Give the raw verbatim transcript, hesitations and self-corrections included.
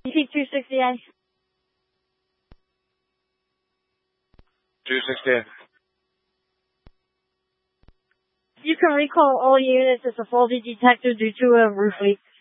T two sixty-eight. two sixty-eight. You can recall all units as a faulty detector due to a roof leak.